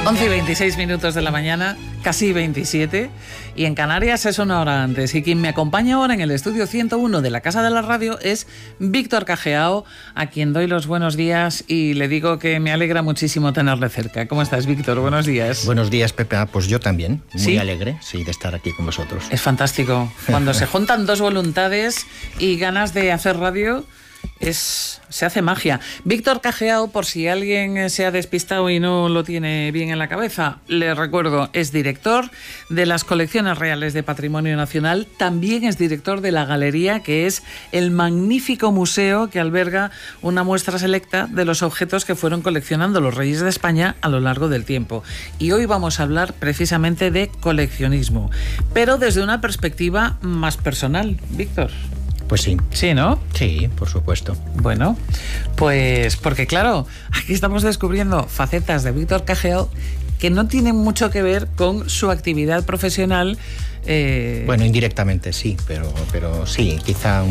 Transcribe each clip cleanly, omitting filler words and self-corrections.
11:26 de la mañana, casi 27, y en Canarias es una hora antes. Y quien me acompaña ahora en el estudio 101 de la Casa de la Radio es Víctor Cajeao, a quien doy los buenos días y le digo que me alegra muchísimo tenerle cerca. ¿Cómo estás, Víctor? Buenos días. Buenos días, Pepe. Pues yo también, muy ¿Sí? alegre, sí, de estar aquí con vosotros. Es fantástico. Cuando se juntan dos voluntades y ganas de hacer radio, se hace magia. Víctor Cajeao, por si alguien se ha despistado y no lo tiene bien en la cabeza, le recuerdo, es director de las Colecciones Reales de Patrimonio Nacional, también es director de la Galería, que es el magnífico museo que alberga una muestra selecta de los objetos que fueron coleccionando los reyes de España a lo largo del tiempo. Y hoy vamos a hablar precisamente de coleccionismo, pero desde una perspectiva más personal. Víctor. Pues sí. Sí, ¿no? Sí, por supuesto. Bueno, pues porque claro, aquí estamos descubriendo facetas de Víctor Cajeao que no tienen mucho que ver con su actividad profesional. Bueno, indirectamente sí, pero sí, quizá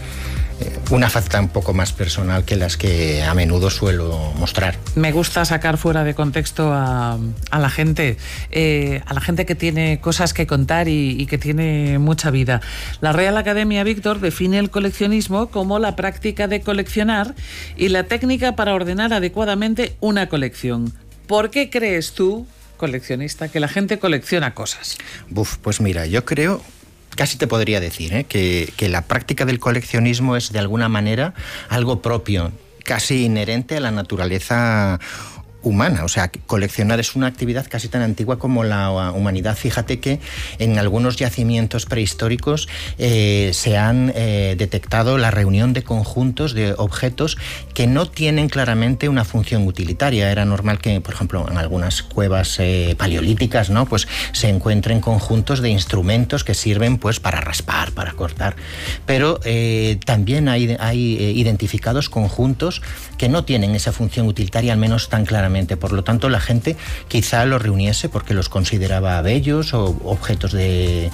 una faceta un poco más personal que las que a menudo suelo mostrar. Me gusta sacar fuera de contexto a la gente que tiene cosas que contar y que tiene mucha vida. La Real Academia, Víctor, define el coleccionismo como la práctica de coleccionar y la técnica para ordenar adecuadamente una colección. ¿Por qué crees tú, coleccionista, que la gente colecciona cosas? Pues mira, yo creo... Casi te podría decir que la práctica del coleccionismo es de alguna manera algo propio, casi inherente a la naturaleza humana. O sea, coleccionar es una actividad casi tan antigua como la humanidad. Fíjate que en algunos yacimientos prehistóricos se han detectado la reunión de conjuntos de objetos que no tienen claramente una función utilitaria. Era normal que, por ejemplo, en algunas cuevas paleolíticas, ¿no?, pues se encuentren conjuntos de instrumentos que sirven pues para raspar, para cortar. Pero también hay identificados conjuntos que no tienen esa función utilitaria, al menos tan claramente. Por lo tanto, la gente quizá los reuniese porque los consideraba bellos o objetos de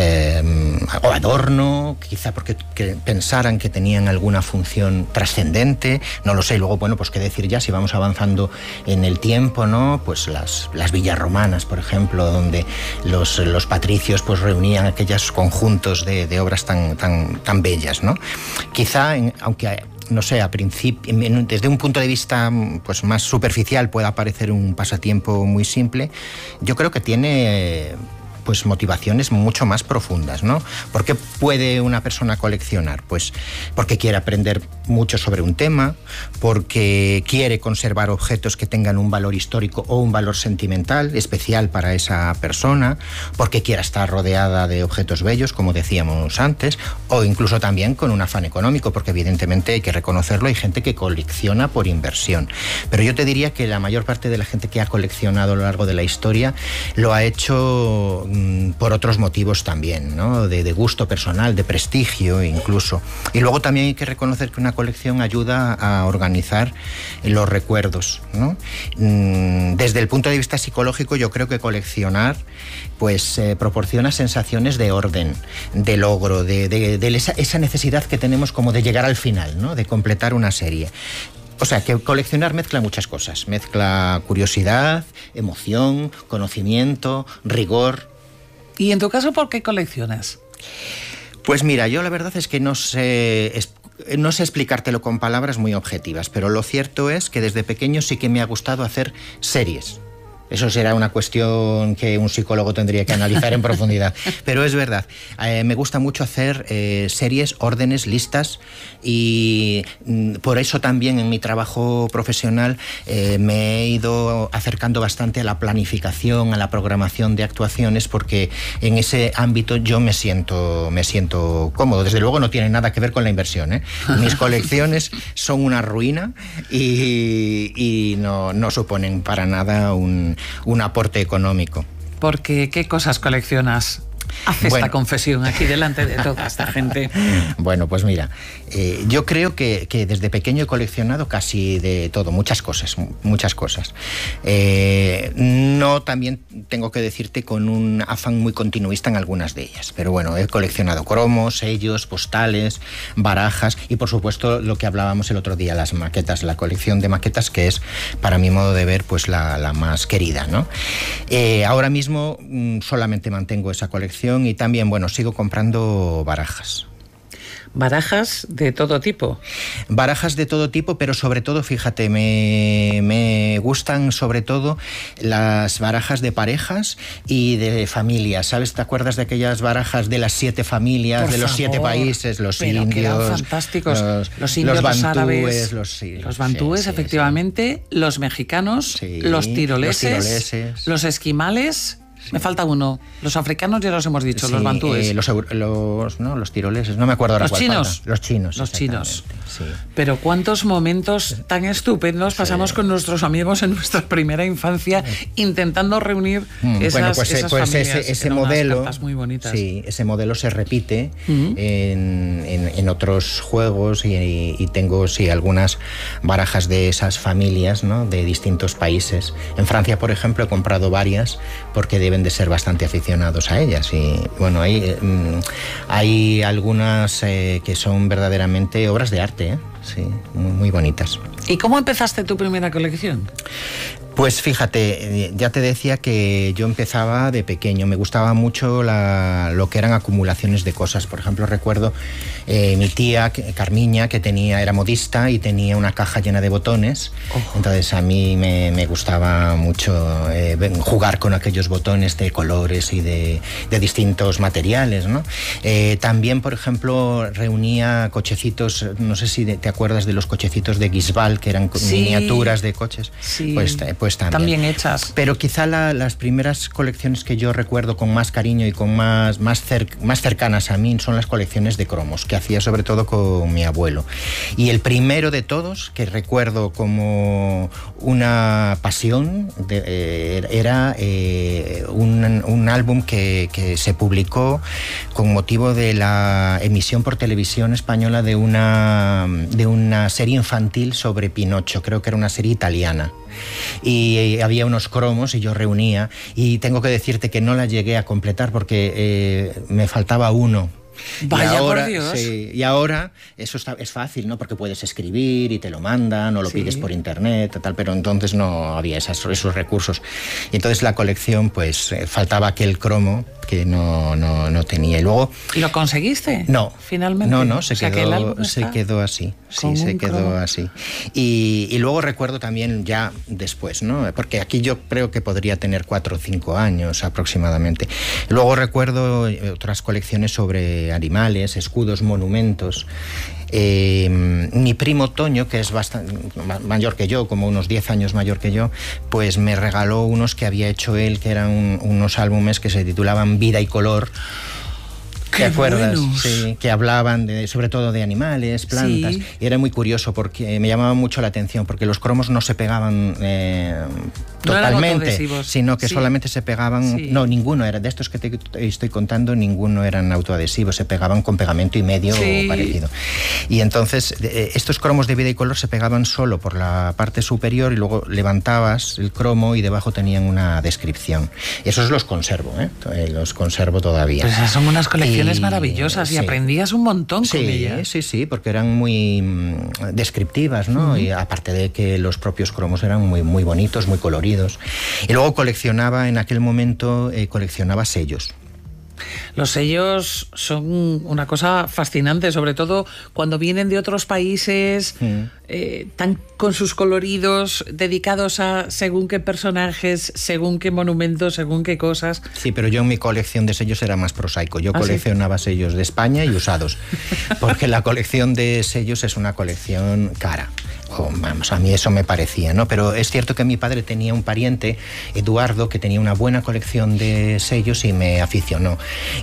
o adorno, quizá porque pensaran que tenían alguna función trascendente, no lo sé. Luego, bueno, pues qué decir ya si vamos avanzando en el tiempo, ¿no? Pues las villas romanas, por ejemplo, donde los patricios pues reunían aquellos conjuntos de obras tan bellas, ¿no? Quizá, aunque... no sé, desde un punto de vista pues más superficial pueda parecer un pasatiempo muy simple, yo creo que tiene pues motivaciones mucho más profundas, ¿no? ¿Por qué puede una persona coleccionar? Pues porque quiere aprender mucho sobre un tema, porque quiere conservar objetos que tengan un valor histórico o un valor sentimental especial para esa persona, porque quiera estar rodeada de objetos bellos, como decíamos antes, o incluso también con un afán económico, porque evidentemente hay que reconocerlo, hay gente que colecciona por inversión. Pero yo te diría que la mayor parte de la gente que ha coleccionado a lo largo de la historia lo ha hecho por otros motivos también, ¿no? De gusto personal, de prestigio incluso. Y luego también hay que reconocer que una colección ayuda a organizar los recuerdos, ¿no? Desde el punto de vista psicológico, yo creo que coleccionar pues proporciona sensaciones de orden, de logro, de esa necesidad que tenemos como de llegar al final, ¿no?, de completar una serie. O sea, que coleccionar mezcla muchas cosas. Mezcla curiosidad, emoción, conocimiento, rigor. ¿Y en tu caso por qué coleccionas? Pues mira, yo la verdad es que no sé explicártelo con palabras muy objetivas, pero lo cierto es que desde pequeño sí que me ha gustado hacer series. Eso será una cuestión que un psicólogo tendría que analizar en profundidad. Pero es verdad, me gusta mucho hacer series, órdenes, listas, y por eso también en mi trabajo profesional me he ido acercando bastante a la planificación, a la programación de actuaciones, porque en ese ámbito yo me siento cómodo. Desde luego no tiene nada que ver con la inversión, ¿eh? Mis colecciones son una ruina y no suponen para nada un aporte económico. Porque, ¿qué cosas coleccionas? Haz esta confesión aquí delante de toda esta gente. Bueno, pues mira, yo creo que desde pequeño he coleccionado casi de todo, muchas cosas. No, también tengo que decirte con un afán muy continuista en algunas de ellas, pero bueno, he coleccionado cromos, sellos, postales, barajas y por supuesto lo que hablábamos el otro día, las maquetas, la colección de maquetas, que es, para mi modo de ver, pues la más querida, ¿no? Ahora mismo solamente mantengo esa colección y también, bueno, sigo comprando barajas. ¿Barajas de todo tipo? Barajas de todo tipo, pero sobre todo, fíjate, me gustan sobre todo las barajas de parejas y de familias. ¿Sabes? ¿Te acuerdas de aquellas barajas de las 7 familias, Por de los favor, 7 países, los pero indios, que eran fantásticos, los indios, los bantúes, los árabes, sí, los bantúes, sí, efectivamente, sí. Los mexicanos, sí, los tiroleses, los esquimales. Me falta uno. Los africanos ya los hemos dicho, sí, los bantúes. Los tiroleses, no me acuerdo ahora cuál chinos. Falta. Los chinos. Los chinos. Sí. Pero cuántos momentos tan estupendos pasamos con nuestros amigos en nuestra primera infancia intentando reunir esas familias. Ese modelo, cartas muy bonitas. Sí, ese modelo se repite en otros juegos y tengo algunas barajas de esas familias, ¿no? De distintos países. En Francia, por ejemplo, he comprado varias porque deben de ser bastante aficionados a ellas y bueno, hay algunas que son verdaderamente obras de arte, sí, muy, muy bonitas. ¿Y cómo empezaste tu primera colección? Pues fíjate, ya te decía que yo empezaba de pequeño, me gustaba mucho lo que eran acumulaciones de cosas. Por ejemplo, recuerdo mi tía Carmiña, que era modista y tenía una caja llena de botones. Entonces a mí me gustaba mucho jugar con aquellos botones de colores y de distintos materiales, ¿no? También, por ejemplo, reunía cochecitos, no sé si te acuerdas de los cochecitos de Guisbal, que eran miniaturas de coches. Sí. Pues también hechas. Pero quizá las primeras colecciones que yo recuerdo con más cariño y con más cercanas a mí son las colecciones de cromos, que hacía sobre todo con mi abuelo. Y el primero de todos, que recuerdo como una pasión, era un álbum que se publicó con motivo de la emisión por televisión española de una serie infantil sobre Pinocho, creo que era una serie italiana. Y había unos cromos y yo reunía, y tengo que decirte que no la llegué a completar porque me faltaba uno. Vaya, por Dios. Sí, y ahora eso es fácil, ¿no? Porque puedes escribir y te lo mandan o lo pides por internet, tal, pero entonces no había esos recursos. Y entonces la colección, pues faltaba aquel cromo que no tenía. Y luego... ¿Y lo conseguiste? No. ¿Finalmente? No, se quedó así. Sí, se quedó así. Y luego recuerdo también ya después, ¿no? Porque aquí yo creo que podría tener 4 o 5 años aproximadamente. Luego recuerdo otras colecciones sobre animales, escudos, monumentos. Mi primo Toño, que es bastante mayor que yo, como unos 10 años mayor que yo, pues me regaló unos que había hecho él, que eran unos álbumes que se titulaban Vida y Color. ¿Te acuerdas? Sí, que hablaban sobre todo de animales, plantas. Sí. Y era muy curioso porque me llamaba mucho la atención, porque los cromos no se pegaban totalmente, sino que solamente se pegaban... Sí. No, ninguno era de estos que te estoy contando, ninguno eran autoadhesivos, se pegaban con pegamento y medio parecido. Y entonces estos cromos de Vida y Color se pegaban solo por la parte superior y luego levantabas el cromo y debajo tenían una descripción. Esos los conservo, los conservo todavía. Pues esas son unas colecciones maravillosas y aprendías un montón con ellas. Sí, porque eran muy descriptivas, ¿no? Y aparte de que los propios cromos eran muy, muy bonitos, muy coloridos. Y luego coleccionaba, en aquel momento, coleccionaba sellos. Los sellos son una cosa fascinante, sobre todo cuando vienen de otros países, tan con sus coloridos, dedicados a según qué personajes, según qué monumentos, según qué cosas. Sí, pero yo en mi colección de sellos era más prosaico. Yo coleccionaba sellos de España y usados, porque la colección de sellos es una colección cara. Vamos, a mí eso me parecía, ¿no? Pero es cierto que mi padre tenía un pariente, Eduardo, que tenía una buena colección de sellos y me aficionó.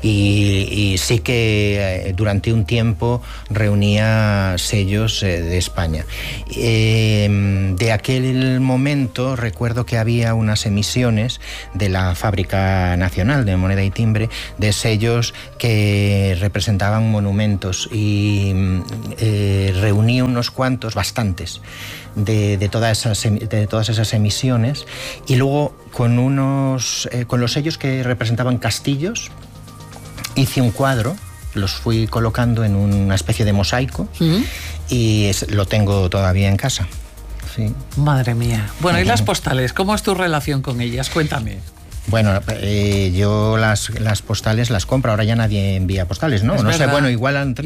Y sí que durante un tiempo reunía sellos de España. De aquel momento recuerdo que había unas emisiones de la Fábrica Nacional de Moneda y Timbre de sellos que representaban monumentos y reuní unos cuantos, bastantes, de todas esas emisiones, y luego con los sellos que representaban castillos hice un cuadro, los fui colocando en una especie de mosaico y lo tengo todavía en casa. Sí. Madre mía. Bueno, ¿y las postales? ¿Cómo es tu relación con ellas? Cuéntame. Bueno, yo las postales las compro. Ahora ya nadie envía postales, ¿no? No sé, bueno, igual entre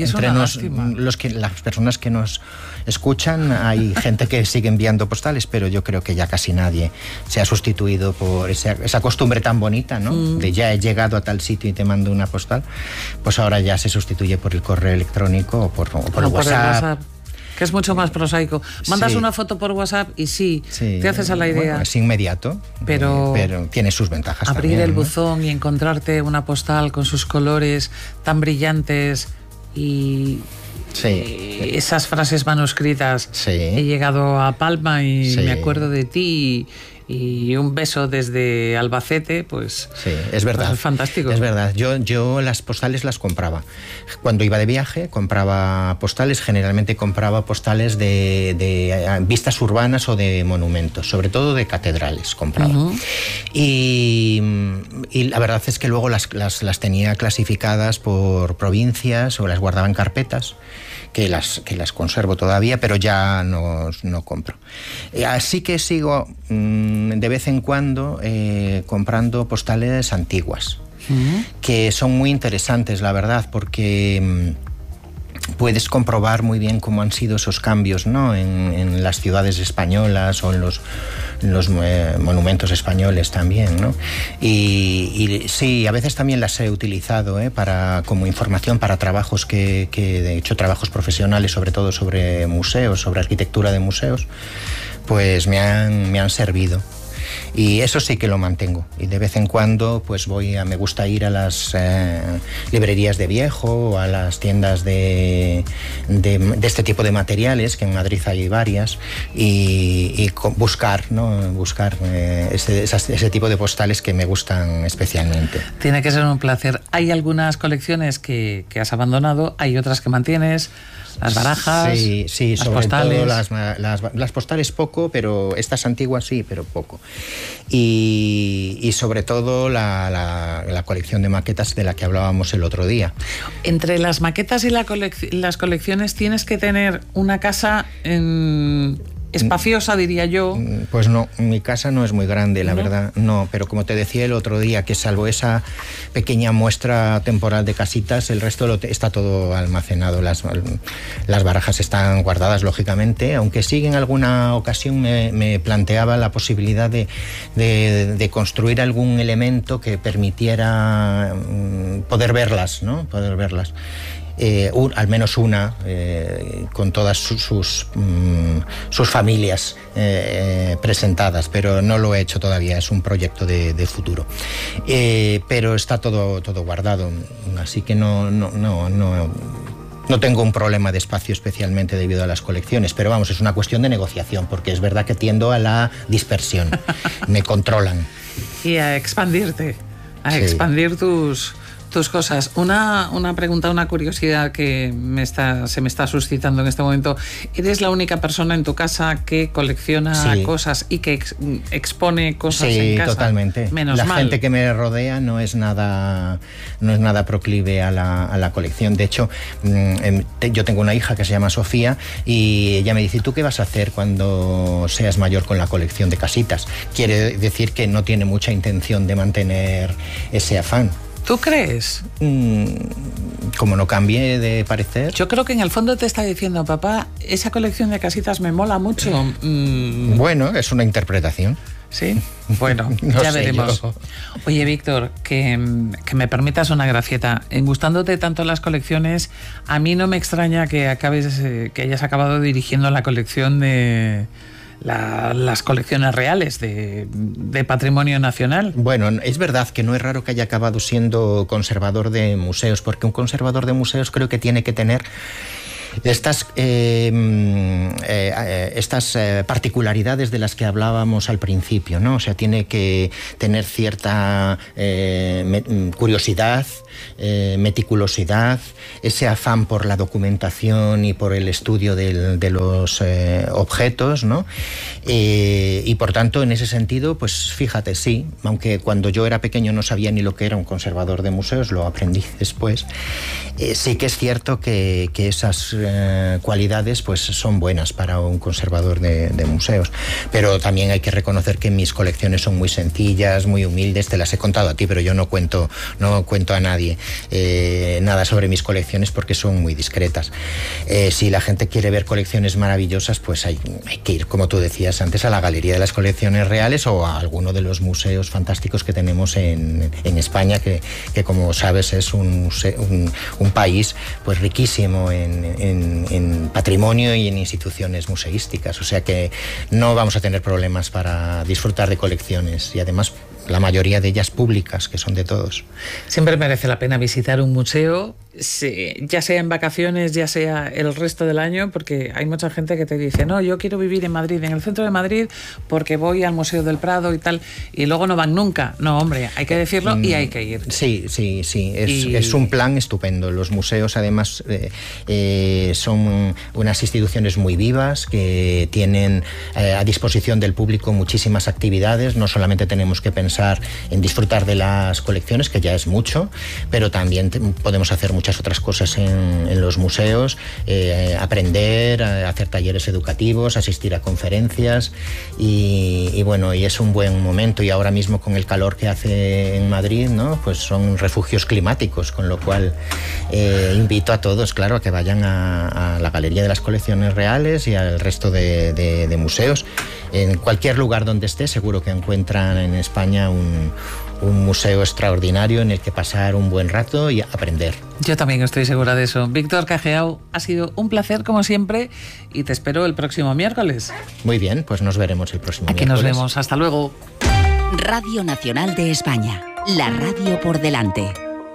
las personas que nos escuchan hay gente que sigue enviando postales, pero yo creo que ya casi nadie se ha sustituido por esa costumbre tan bonita, ¿no? De ya he llegado a tal sitio y te mando una postal. Pues ahora ya se sustituye por el correo electrónico o por el WhatsApp. Que es mucho más prosaico. Mandas una foto por WhatsApp y te haces a la idea. Bueno, es inmediato, pero tiene sus ventajas. Abrir también, el buzón y encontrarte una postal con sus colores tan brillantes y esas frases manuscritas. He llegado a Palma y me acuerdo de ti. Y un beso desde Albacete, pues... Sí, es verdad. Pues es fantástico. Es verdad. Yo las postales las compraba. Cuando iba de viaje, compraba postales. Generalmente compraba postales de vistas urbanas o de monumentos, sobre todo de catedrales compraba. Y la verdad es que luego las tenía clasificadas por provincias o las guardaba en carpetas, que las conservo todavía, pero ya no compro. Así que sigo de vez en cuando comprando postales antiguas, que son muy interesantes, la verdad, porque puedes comprobar muy bien cómo han sido esos cambios, ¿no? en las ciudades españolas o en los monumentos españoles también, ¿no? Y sí, a veces también las he utilizado como información para trabajos que de hecho trabajos profesionales, sobre todo sobre museos, sobre arquitectura de museos, pues me han servido. Y eso sí que lo mantengo. Y de vez en cuando pues me gusta ir a las librerías de viejo o a las tiendas de este tipo de materiales, que en Madrid hay varias, y buscar ese tipo de postales que me gustan especialmente. Tiene que ser un placer. Hay algunas colecciones que has abandonado, hay otras que mantienes. Las barajas, sí, las sobre postales. Todo las postales poco, pero estas antiguas sí, pero poco. Y sobre todo la colección de maquetas de la que hablábamos el otro día. Entre las maquetas y las colecciones tienes que tener una casa espaciosa, diría yo. Pues no, mi casa no es muy grande, la verdad, no, pero como te decía el otro día, que salvo esa pequeña muestra temporal de casitas, el resto está todo almacenado. Las barajas están guardadas, lógicamente, aunque sí en alguna ocasión me planteaba la posibilidad de construir algún elemento que permitiera poder verlas, ¿no? Poder verlas. Al menos una, con todas sus familias presentadas, pero no lo he hecho todavía, es un proyecto de futuro. Pero está todo guardado, así que no tengo un problema de espacio especialmente debido a las colecciones, pero vamos, es una cuestión de negociación, porque es verdad que tiendo a la dispersión, me controlan. Y a expandirte, expandir tus cosas. Una pregunta, una curiosidad que se me está suscitando en este momento. ¿Eres la única persona en tu casa que colecciona cosas y que expone cosas en casa? Sí, totalmente. Menos mal. La gente que me rodea no es nada proclive a la colección. De hecho, yo tengo una hija que se llama Sofía y ella me dice: ¿tú qué vas a hacer cuando seas mayor con la colección de casitas? Quiere decir que no tiene mucha intención de mantener ese afán. ¿Tú crees? Como no cambie de parecer. Yo creo que en el fondo te está diciendo: papá, esa colección de casitas me mola mucho. Bueno, es una interpretación. ¿Sí? Bueno, no ya veremos. Yo. Oye, Víctor, que me permitas una gracieta. En gustándote tanto las colecciones, a mí no me extraña que hayas acabado dirigiendo la colección de... las colecciones reales de patrimonio nacional. Bueno, es verdad que no es raro que haya acabado siendo conservador de museos, porque un conservador de museos creo que tiene que tener Estas particularidades de las que hablábamos al principio, ¿no? O sea, tiene que tener cierta curiosidad, meticulosidad, ese afán por la documentación y por el estudio de los objetos, ¿no? Y por tanto, en ese sentido, pues fíjate, sí, aunque cuando yo era pequeño no sabía ni lo que era un conservador de museos, lo aprendí después, sí que es cierto que esas cualidades pues son buenas para un conservador de museos, pero también hay que reconocer que mis colecciones son muy sencillas, muy humildes, te las he contado a ti, pero yo no cuento a nadie nada sobre mis colecciones porque son muy discretas. Si la gente quiere ver colecciones maravillosas, pues hay que ir, como tú decías antes, a la Galería de las Colecciones Reales o a alguno de los museos fantásticos que tenemos en España, que como sabes es un país pues riquísimo en patrimonio y en instituciones museísticas, o sea que no vamos a tener problemas para disfrutar de colecciones, y además la mayoría de ellas públicas, que son de todos. Siempre merece la pena visitar un museo, ya sea en vacaciones, ya sea el resto del año, porque hay mucha gente que te dice, no, yo quiero vivir en Madrid, en el centro de Madrid, porque voy al Museo del Prado y tal, y luego no van nunca. No, hombre, hay que decirlo y hay que ir. Sí, es un plan estupendo. Los museos, además, son unas instituciones muy vivas, que tienen a disposición del público muchísimas actividades. No solamente tenemos que pensar en disfrutar de las colecciones, que ya es mucho, pero también podemos hacer muchas otras cosas en los museos, aprender, hacer talleres educativos, asistir a conferencias y bueno, y es un buen momento. Y ahora mismo con el calor que hace en Madrid, ¿no? Pues son refugios climáticos, con lo cual invito a todos, claro, a que vayan a la Galería de las Colecciones Reales y al resto de museos. En cualquier lugar donde esté, seguro que encuentran en España un museo extraordinario en el que pasar un buen rato y aprender. Yo también estoy segura de eso. Víctor Cageao, ha sido un placer como siempre y te espero el próximo miércoles. Muy bien, pues nos veremos el próximo miércoles. Aquí nos vemos, hasta luego. Radio Nacional de España, la radio por delante.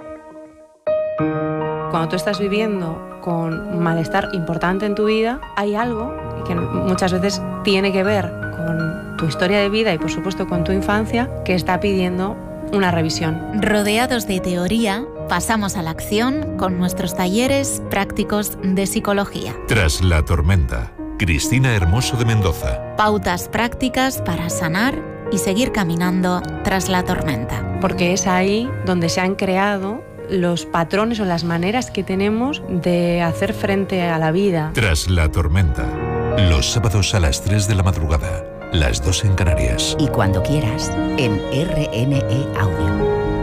Cuando tú estás viviendo con un malestar importante en tu vida, hay algo que muchas veces tiene que ver con tu historia de vida y por supuesto con tu infancia, que está pidiendo una revisión. Rodeados de teoría, pasamos a la acción con nuestros talleres prácticos de psicología. Tras la tormenta, Cristina Hermoso de Mendoza. Pautas prácticas para sanar y seguir caminando tras la tormenta. Porque es ahí donde se han creado los patrones o las maneras que tenemos de hacer frente a la vida. Tras la tormenta, los sábados a las 3 de la madrugada, las 2 en Canarias. Y cuando quieras, en RNE Audio.